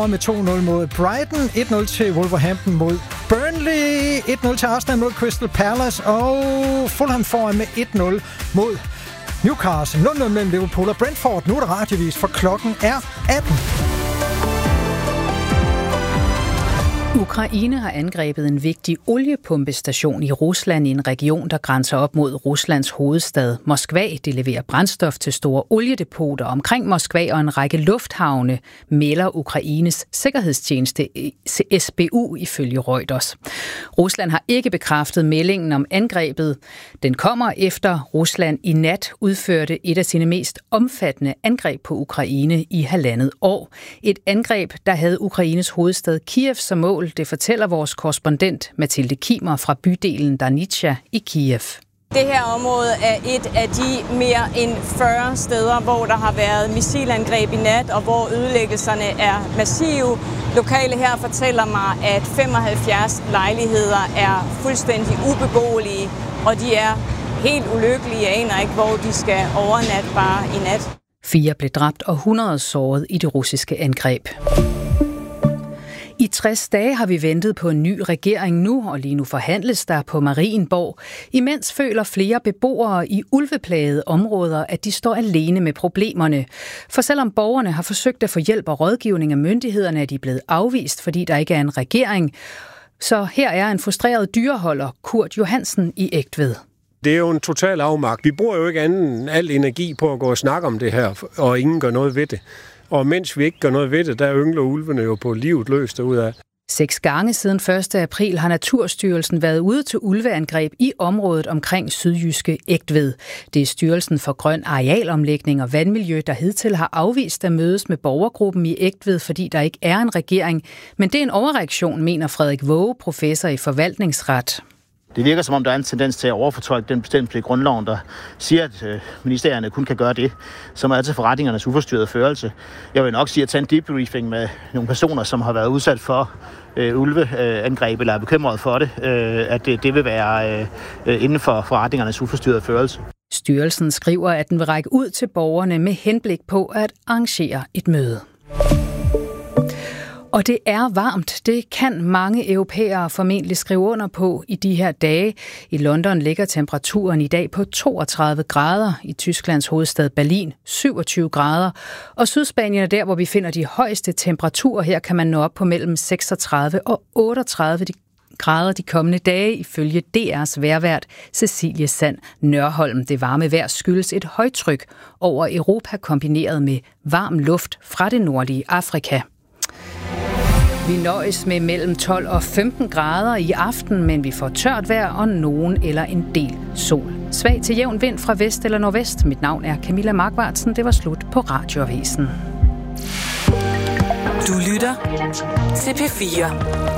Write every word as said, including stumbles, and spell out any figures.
foran med to nul mod Brighton, et nul til Wolverhampton mod Burnley, et nul til Arsenal mod Crystal Palace, og Fulham foran med et nul mod Newcastle. nul nul mellem Liverpool og Brentford. Nu er der radiovis, for klokken er atten. Ukraine har angrebet en vigtig oliepumpestation i Rusland i en region, der grænser op mod Ruslands hovedstad Moskva. Det leverer brændstof til store oliedepoter omkring Moskva og en række lufthavne, melder Ukraines sikkerhedstjeneste S B U ifølge Reuters. Rusland har ikke bekræftet meldingen om angrebet. Den kommer efter Rusland i nat udførte et af sine mest omfattende angreb på Ukraine i halvandet år. Et angreb, der havde Ukraines hovedstad Kiev som mål. Det fortæller vores korrespondent Mathilde Kimer fra bydelen Darnitsa i Kiev. Det her område er et af de mere end fyrre steder, hvor der har været missilangreb i nat, og hvor ødelæggelserne er massive. Lokale her fortæller mig, at femoghalvfjerds lejligheder er fuldstændig ubeboelige, og de er helt ulykkelige. Jeg aner ikke, hvor de skal overnatte bare i nat. Fire blev dræbt og hundrede såret i det russiske angreb. I tres dage har vi ventet på en ny regering nu, og lige nu forhandles der på Marienborg. Imens føler flere beboere i ulveplagede områder, at de står alene med problemerne. For selvom borgerne har forsøgt at få hjælp og rådgivning af myndighederne, er de blevet afvist, fordi der ikke er en regering. Så her er en frustreret dyreholder, Kurt Johansen i Egtved. Det er jo en total afmagt. Vi bruger jo ikke anden end al energi på at gå og snakke om det her, og ingen gør noget ved det. Og mens vi ikke gør noget ved det, der yngler ulvene jo på livet løs derudad. Seks gange siden første april har Naturstyrelsen været ude til ulveangreb i området omkring sydjyske Egtved. Det er Styrelsen for Grøn Arealomlægning og Vandmiljø, der hidtil har afvist at mødes med borgergruppen i Egtved, fordi der ikke er en regering. Men det er en overreaktion, mener Frederik Våge, professor i forvaltningsret. Det virker som om, der er en tendens til at overfortolke den bestemmelse i grundloven, der siger, at øh, ministerierne kun kan gøre det, som er til forretningernes uforstyrrede førelse. Jeg vil nok sige at tage en debriefing med nogle personer, som har været udsat for øh, ulveangreb eller er bekymret for det, øh, at det, det vil være øh, inden for forretningernes uforstyrrede førelse. Styrelsen skriver, at den vil række ud til borgerne med henblik på at arrangere et møde. Og det er varmt. Det kan mange europæere formentlig skrive under på i de her dage. I London ligger temperaturen i dag på toogtredive grader. I Tysklands hovedstad Berlin syvogtyve grader. Og Sydspanien er der, hvor vi finder de højeste temperaturer. Her kan man nå op på mellem seksogtredive og otteogtredive grader de kommende dage, ifølge D R's vejrvært Cecilie Sand Nørholm. Det varme vejr skyldes et højtryk over Europa kombineret med varm luft fra det nordlige Afrika. Vi nøjes med mellem tolv og femten grader i aften, men vi får tørt vejr og nogen eller en del sol. Svag til jævn vind fra vest eller nordvest. Mit navn er Camilla Markvartsen. Det var slut på Radioavisen. Du lytter til P fire.